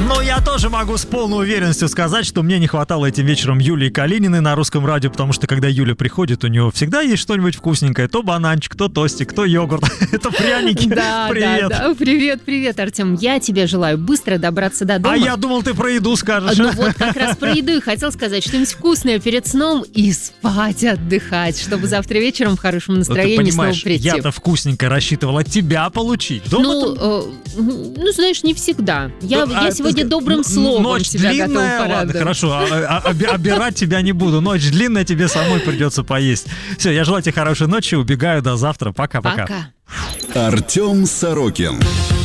Но я тоже могу с полной уверенностью сказать, что мне не хватало этим вечером Юлии Калининой на Русском радио, потому что когда Юля приходит, у нее всегда есть что-нибудь вкусненькое. То бананчик, то тостик, то йогурт, то пряники. Привет. Да. Привет, Артем. Я тебе желаю быстро добраться до дома. А я думал, ты про еду скажешь. Ну вот как раз про еду и хотел сказать, что-нибудь вкусное перед сном и спать, отдыхать, чтобы завтра вечером в хорошем настроении снова прийти. Я-то вкусненько рассчитывал от тебя получить. Ну, знаешь, не всегда. Я сегодня добрым словом тебя готова порадовать. Ладно, хорошо, обирать тебя не буду. Ночь длинная, тебе самой придется поесть. Все, я желаю тебе хорошей ночи, убегаю до завтра. Пока-пока. Пока. Артем Сорокин.